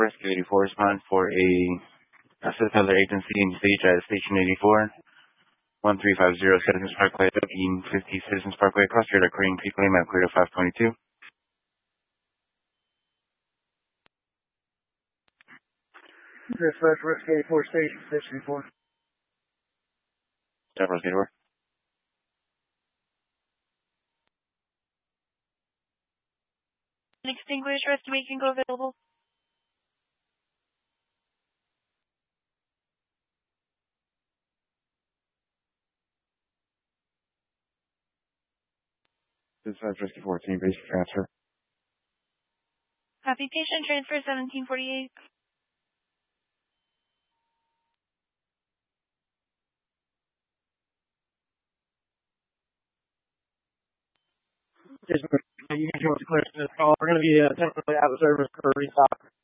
Rescue 84 respond for a Satellite agency in stage at Station 84, 1350 Citizens Parkway, 1850 Citizens Parkway, cross radar according to claim at Clear 522. Dispatch, Rescue 84 Station 64. Rescue 84. Extinguished rescue making go available. Dispatch Rescue 14, basic transfer. Copy, patient transfer 1748. You can join the clear this call. We're going to be temporarily out of service for a restock.